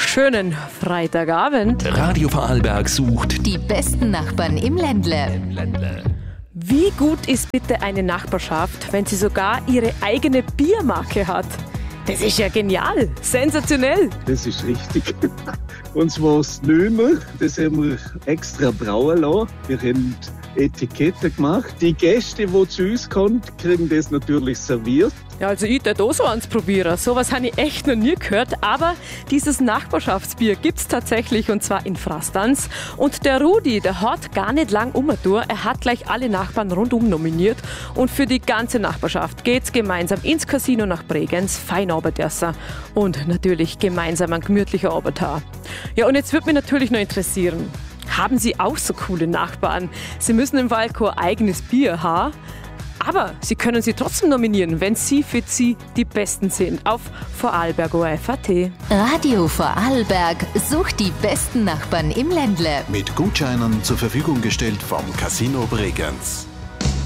schönen Freitagabend. Radio Vorarlberg sucht die besten Nachbarn im Ländle. Wie gut ist bitte eine Nachbarschaft, wenn sie sogar ihre eigene Biermarke hat? Das ist ja genial, sensationell. Das ist richtig. Und zwar das Nömer, das haben wir extra brauen lassen. Wir haben Etikette gemacht. Die Gäste, die zu uns kommen, kriegen das natürlich serviert. Ja, also ich würde auch so eins probieren. Sowas habe ich echt noch nie gehört. Aber dieses Nachbarschaftsbier gibt es tatsächlich, und zwar in Frastanz. Und der Rudi, der hat gar nicht lang umgetan. Er hat gleich alle Nachbarn rundum nominiert. Und für die ganze Nachbarschaft geht's gemeinsam ins Casino nach Bregenz, fein Oberdersser. Und natürlich gemeinsam ein gemütlicher Obertar. Ja, und jetzt würde mich natürlich noch interessieren, haben Sie auch so coole Nachbarn? Sie müssen im Wald kein eigenes Bier haben. Aber Sie können sie trotzdem nominieren, wenn Sie für Sie die Besten sind. Auf Vorarlberg.at. Radio Vorarlberg sucht die besten Nachbarn im Ländle. mit Gutscheinen zur Verfügung gestellt vom Casino Bregenz.